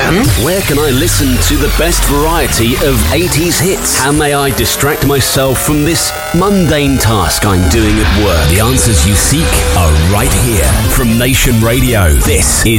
Where can I listen to the best variety of 80s hits? How may I distract myself from this mundane task I'm doing at work? The answers you seek are right here from Nation Radio. This is